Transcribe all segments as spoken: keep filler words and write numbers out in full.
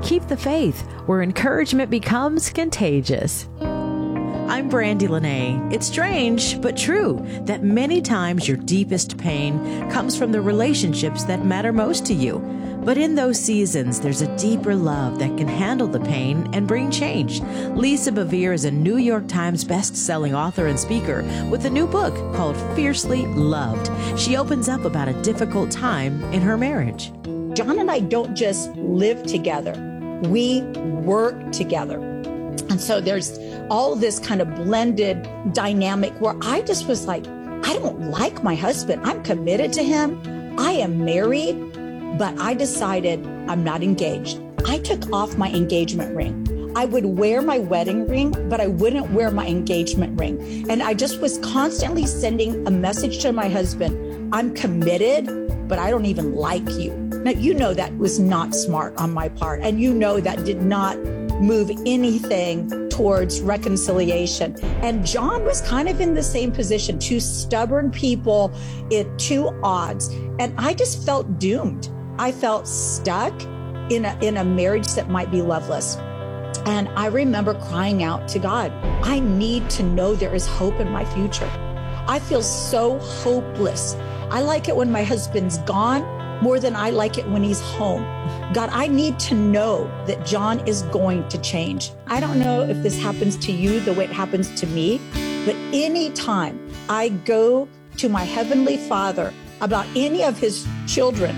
Keep the Faith, where encouragement becomes contagious. I'm Brandy Lene. It's strange, but true, that many times your deepest pain comes from the relationships that matter most to you. But in those seasons, there's a deeper love that can handle the pain and bring change. Lisa Bevere is a New York Times best-selling author and speaker with a new book called Fiercely Loved. She opens up about a difficult time in her marriage. John and I don't just live together. We work together. And so there's all this kind of blended dynamic where I just was like, I don't like my husband. I'm committed to him. I am married, but I decided I'm not engaged. I took off my engagement ring. I would wear my wedding ring, but I wouldn't wear my engagement ring. And I just was constantly sending a message to my husband. I'm committed, but I don't even like you. Now, you know that was not smart on my part. And you know that did not move anything towards reconciliation. And John was kind of in the same position, two stubborn people at two odds. And I just felt doomed. I felt stuck in a, in a marriage that might be loveless. And I remember crying out to God, I need to know there is hope in my future. I feel so hopeless. I like it when my husband's gone more than I like it when he's home. God, I need to know that John is going to change. I don't know if this happens to you the way it happens to me, but anytime I go to my Heavenly Father about any of his children,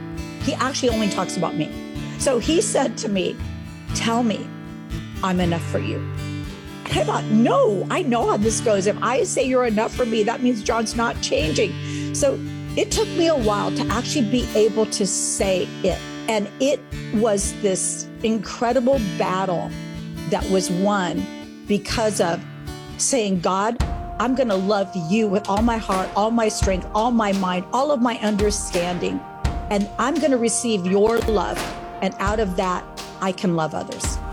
he actually only talks about me. So he said to me, tell me I'm enough for you. And I thought, no, I know how this goes. If I say you're enough for me, that means John's not changing. So it took me a while to actually be able to say it. And it was this incredible battle that was won because of saying, God, I'm going to love you with all my heart, all my strength, all my mind, all of my understanding. And I'm going to receive your love. And out of that, I can love others.